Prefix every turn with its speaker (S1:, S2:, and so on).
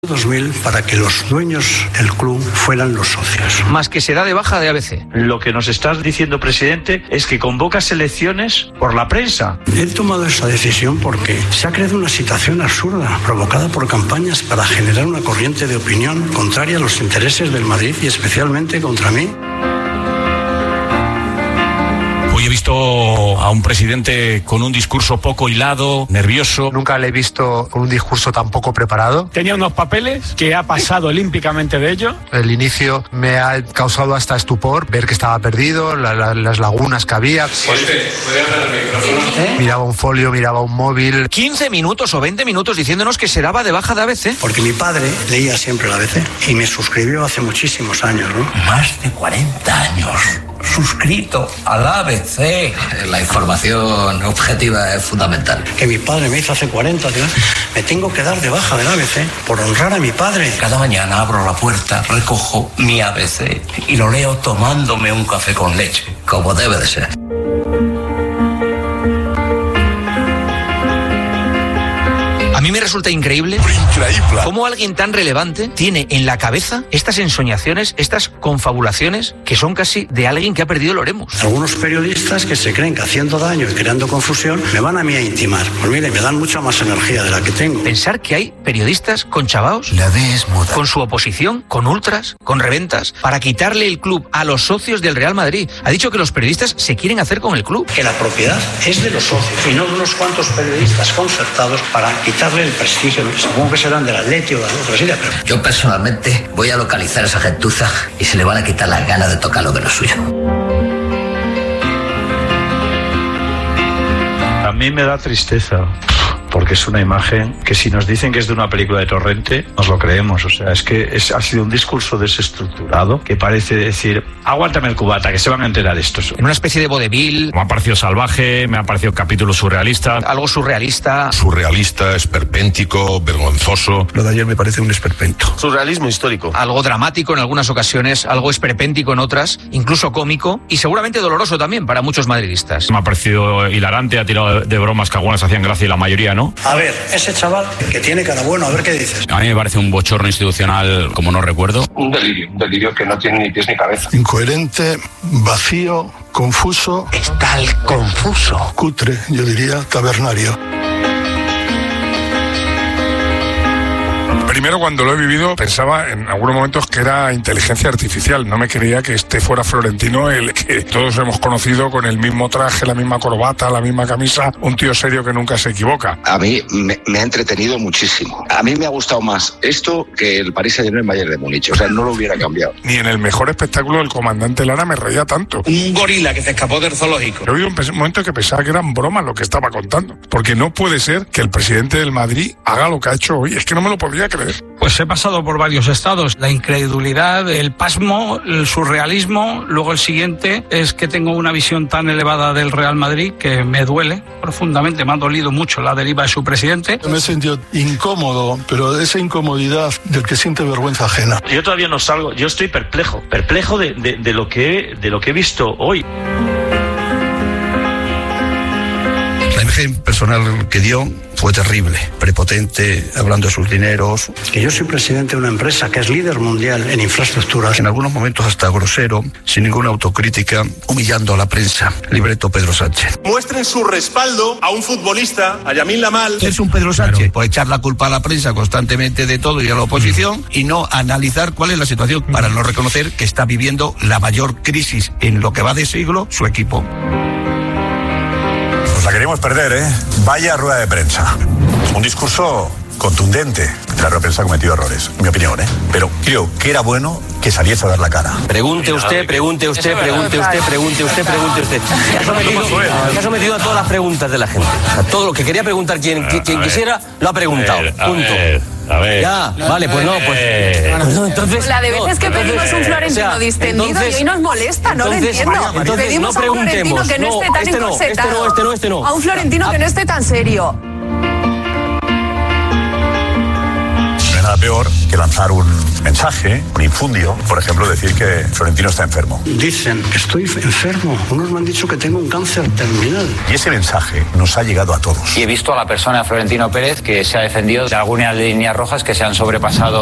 S1: 2000 para que los dueños del club fueran los socios.
S2: Más que se da de baja de ABC.
S3: Lo que nos estás diciendo, presidente, es que convocas elecciones por la prensa.
S1: He tomado esa decisión porque se ha creado una situación absurda, provocada por campañas para generar una corriente de opinión contraria a los intereses del Madrid y especialmente contra mí.
S4: Hoy he visto a un presidente con un discurso poco hilado, nervioso.
S5: Nunca le he visto con un discurso tan poco preparado.
S6: Tenía unos papeles que ha pasado olímpicamente de ellos.
S5: El inicio me ha causado hasta estupor, ver que estaba perdido, las lagunas que había.
S4: ¿Puede hablar el micrófono?
S5: Miraba un folio, miraba un móvil.
S2: 15 minutos o 20 minutos diciéndonos que se daba de baja de ABC.
S1: Porque mi padre leía siempre la ABC y me suscribió hace muchísimos años, ¿no?
S7: Más de 40 años suscrito al ABC. La información objetiva es fundamental.
S1: Que mi padre me hizo hace 40 años. Me tengo que dar de baja del ABC por honrar a mi padre.
S7: Cada mañana abro la puerta, recojo mi ABC y lo leo tomándome un café con leche, como debe de ser.
S2: A mí me resulta increíble cómo alguien tan relevante tiene en la cabeza estas ensoñaciones, estas confabulaciones que son casi de alguien que ha perdido el oremus.
S1: Algunos periodistas que se creen que haciendo daño y creando confusión me van a mí a intimar. Pues mire, me dan mucha más energía de la que tengo.
S2: Pensar que hay periodistas con chavaos,
S7: La D es muda.
S2: con su oposición, con ultras, con reventas, para quitarle el club a los socios del Real Madrid. Ha dicho que los periodistas se quieren hacer con el club.
S1: Que la propiedad es de los socios y no de unos cuantos periodistas concertados para quitarle el prestigio. Supongo que serán del Atleti o de otra silla, pero...
S7: Yo personalmente voy a localizar a esa gentuza y se le van a quitar las ganas de tocar lo que no es suyo.
S3: A mí me da tristeza, porque es una imagen que si nos dicen que es de una película de Torrente, nos lo creemos. O sea, es que ha sido un discurso desestructurado que parece decir, aguántame el cubata, que se van a enterar estos.
S2: En una especie de vodevil,
S4: Me ha parecido salvaje, me ha parecido capítulo surrealista.
S2: algo surrealista.
S8: Surrealista, esperpéntico, vergonzoso.
S1: Lo de ayer me parece un esperpento.
S8: Surrealismo histórico.
S2: Algo dramático en algunas ocasiones, algo esperpéntico en otras, incluso cómico y seguramente doloroso también para muchos madridistas.
S4: Me ha parecido hilarante, ha tirado de bromas que algunas hacían gracia y la mayoría no.
S1: A ver, ese chaval que tiene cara bueno, a ver qué dices.
S4: A mí me parece un bochorno institucional, como no recuerdo.
S8: Un delirio que no tiene ni pies ni cabeza.
S9: Incoherente, vacío, confuso.
S7: Está el confuso.
S9: Cutre, yo diría, tabernario.
S10: Primero, cuando lo he vivido, pensaba en algunos momentos que era inteligencia artificial. No me creía que este fuera Florentino, el que todos hemos conocido con el mismo traje, la misma corbata, la misma camisa, un tío serio que nunca se equivoca.
S8: A mí me ha entretenido muchísimo. A mí me ha gustado más esto que el Paris Saint-Germain Bayern de Múnich. O sea, no lo hubiera cambiado.
S10: Ni en el mejor espectáculo del comandante Lara me reía tanto.
S7: Un gorila que se escapó del zoológico.
S10: He oído un momento que pensaba que eran bromas lo que estaba contando. Porque no puede ser que el presidente del Madrid haga lo que ha hecho hoy. Es que no me lo podría creer.
S6: Pues he pasado por varios estados. La incredulidad, el pasmo, el surrealismo. Luego el siguiente es que tengo una visión tan elevada del Real Madrid que me duele profundamente. Me ha dolido mucho la deriva de su presidente.
S9: Me he sentido incómodo, pero esa incomodidad del que siente vergüenza ajena.
S3: Yo todavía no salgo, yo estoy perplejo de lo que he visto hoy.
S11: La imagen personal que dio fue terrible, prepotente, hablando de sus dineros.
S1: Que yo soy presidente de una empresa que es líder mundial en infraestructuras.
S11: En algunos momentos hasta grosero, sin ninguna autocrítica, humillando a la prensa. Libreto Pedro Sánchez.
S12: Muestren su respaldo a un futbolista, a Yamil Lamal.
S11: Es un Pedro Sánchez, por echar la culpa a la prensa constantemente de todo y a la oposición y no analizar cuál es la situación para no reconocer que está viviendo la mayor crisis en lo que va de siglo su equipo.
S13: Pues la queríamos perder, ¿eh? Vaya rueda de prensa. Un discurso contundente. La rueda de prensa ha cometido errores, en mi opinión, ¿eh? Pero creo que era bueno que saliese a dar la cara.
S7: Pregunte usted. Se ha sometido a todas las preguntas de la gente. A todo lo que quería preguntar quien quisiera, lo ha preguntado. Punto.
S4: A ver.
S7: Ya, vale, pues no, pues... No, entonces,
S14: la de veces que pedimos un Florentino distendido y hoy nos molesta, no lo entiendo.
S7: Entonces,
S14: pedimos
S7: no
S14: a un Florentino que no esté tan encorsetado.
S7: Este no.
S14: A un Florentino que no esté tan serio.
S13: nada peor que lanzar un mensaje, un infundio, por ejemplo, decir que Florentino está enfermo.
S1: Dicen que estoy enfermo. Unos me han dicho que tengo un cáncer terminal.
S13: Y ese mensaje nos ha llegado a todos.
S15: Y he visto a la persona Florentino Pérez que se ha defendido de algunas líneas rojas que se han sobrepasado